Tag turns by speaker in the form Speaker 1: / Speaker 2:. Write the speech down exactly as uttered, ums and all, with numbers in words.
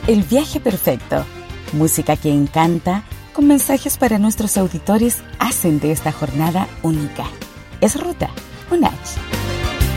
Speaker 1: El viaje perfecto. Música que encanta, con mensajes para nuestros auditores, hacen de esta jornada única. Es Ruta, U N A C H.